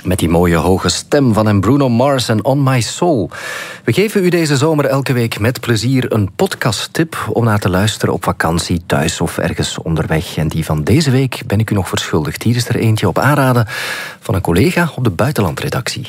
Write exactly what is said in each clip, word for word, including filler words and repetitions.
Met die mooie hoge stem van hem Bruno Mars en On My Soul. We geven u deze zomer elke week met plezier een podcasttip om naar te luisteren op vakantie, thuis of ergens onderweg. En die van deze week ben ik u nog verschuldigd. Hier is er eentje op aanraden van een collega op de buitenlandredactie.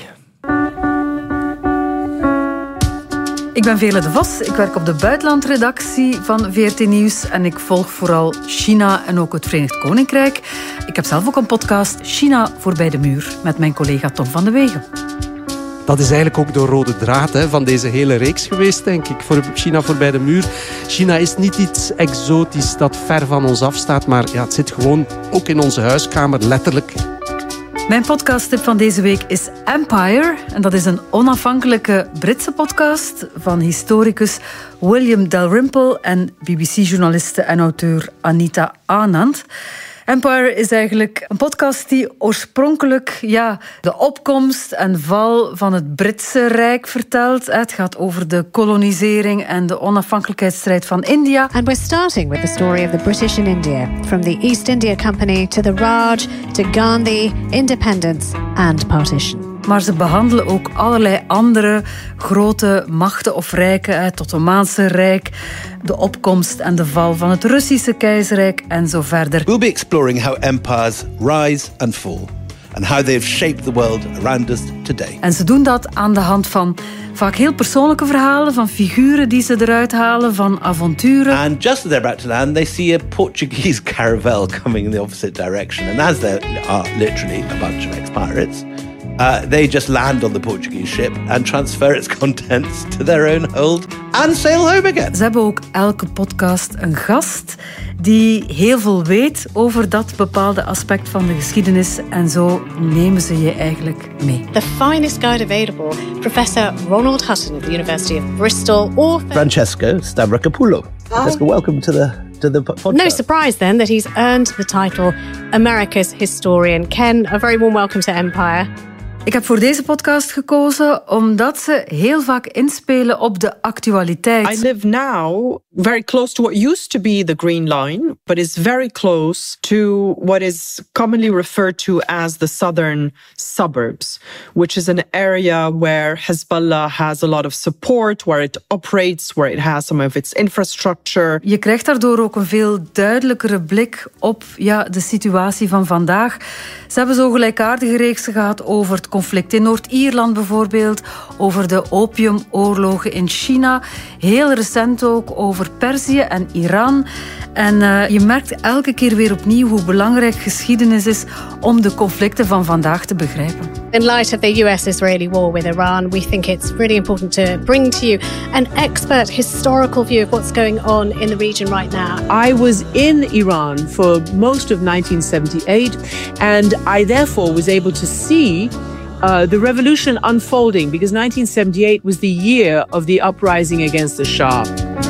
Ik ben Veerle de Vos, ik werk op de buitenlandredactie van V R T Nieuws en ik volg vooral China en ook het Verenigd Koninkrijk. Ik heb zelf ook een podcast, China voorbij de muur, met mijn collega Tom van de Wegen. Dat is eigenlijk ook de rode draad hè, van deze hele reeks geweest, denk ik, voor China voorbij de muur. China is niet iets exotisch dat ver van ons afstaat, maar ja, het zit gewoon ook in onze huiskamer, letterlijk. Mijn podcasttip van deze week is Empire. En dat is een onafhankelijke Britse podcast van historicus William Dalrymple en B B C-journaliste en auteur Anita Anand. Empire is eigenlijk een podcast die oorspronkelijk ja, de opkomst en val van het Britse Rijk vertelt. Het gaat over de kolonisering en de onafhankelijkheidsstrijd van India. And we're starting with the story of the British in India. From the East India Company to the Raj to Gandhi, independence and partition. Maar ze behandelen ook allerlei andere grote machten of rijken. Het Ottomaanse Rijk, de opkomst en de val van het Russische keizerrijk en zo verder. We'll be exploring how empires rise and fall and how they have shaped the world around us today. En ze doen dat aan de hand van vaak heel persoonlijke verhalen, van figuren die ze eruit halen, van avonturen. And just as they're about to land, they see a Portuguese caravel coming in the opposite direction. And as there are literally a bunch of ex-pirates, Uh, they just land on the Portuguese ship and transfer its contents to their own hold and sail home again. Ze hebben ook elke podcast een gast die heel veel weet over dat bepaalde aspect van de geschiedenis en zo nemen ze je eigenlijk mee. The finest guide available, Professor Ronald Hutton of the University of Bristol, author Francesco Stavrakopoulos. Francesco, welcome to the to the podcast. No surprise then that he's earned the title America's Historian. Ken, a very warm welcome to Empire. Ik heb voor deze podcast gekozen omdat ze heel vaak inspelen op de actualiteit. I live now very close to what used to be the Green Line, but is very close to what is commonly referred to as the southern suburbs, which is an area where Hezbollah has a lot of support, where it operates, where it has some of its infrastructure. Je krijgt daardoor ook een veel duidelijkere blik op ja, de situatie van vandaag. Ze hebben zo gelijkaardige reeksen gehad over het conflict in Noord-Ierland bijvoorbeeld, over de opiumoorlogen in China, heel recent ook over Perzië en Iran. En uh, je merkt elke keer weer opnieuw hoe belangrijk geschiedenis is om de conflicten van vandaag te begrijpen. In light of the U S-Israeli war with Iran, we think it's really important to bring to you an expert historical view of what's going on in the region right now. I was in Iran for most of nineteen seventy-eight, and I therefore was able to see uh, the revolution unfolding, because nineteen seventy-eight was the year of the uprising against the Shah.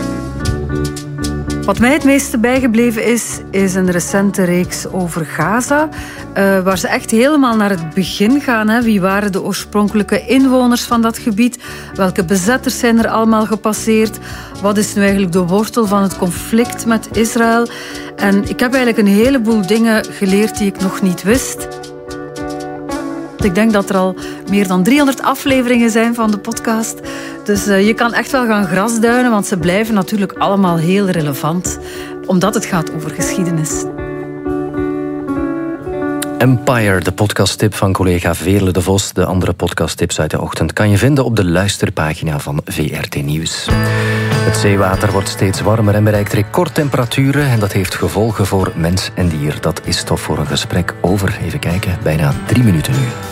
Wat mij het meeste bijgebleven is, is een recente reeks over Gaza, uh, waar ze echt helemaal naar het begin gaan. Hè. Wie waren de oorspronkelijke inwoners van dat gebied? Welke bezetters zijn er allemaal gepasseerd? Wat is nu eigenlijk de wortel van het conflict met Israël? En ik heb eigenlijk een heleboel dingen geleerd die ik nog niet wist. Ik denk dat er al meer dan driehonderd afleveringen zijn van de podcast. Dus uh, je kan echt wel gaan grasduinen, want ze blijven natuurlijk allemaal heel relevant. Omdat het gaat over geschiedenis. Empire, de podcasttip van collega Veerle de Vos. De andere podcasttips uit de ochtend kan je vinden op de luisterpagina van V R T Nieuws. Het zeewater wordt steeds warmer en bereikt recordtemperaturen. En dat heeft gevolgen voor mens en dier. Dat is stof voor een gesprek over, even kijken, bijna drie minuten nu.